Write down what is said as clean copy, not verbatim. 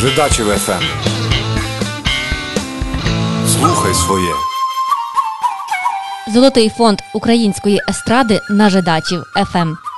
Жидачів ФМ. Слухай своє. Золотий фонд української естради на Жидачів ФМ.